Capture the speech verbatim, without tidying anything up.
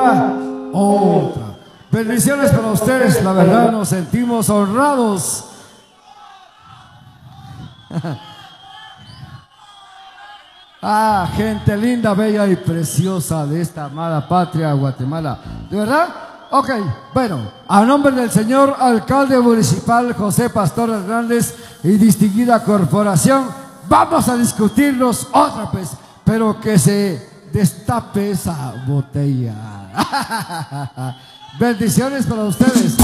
otra, otra. Bendiciones para ustedes, la verdad nos sentimos honrados. Ah, gente linda, bella y preciosa de esta amada patria Guatemala. ¿De verdad? Ok, bueno, a nombre del señor alcalde municipal José Pastor Hernández y distinguida corporación, vamos a discutirnos otra vez, pero que se destape esa botella. Bendiciones para ustedes.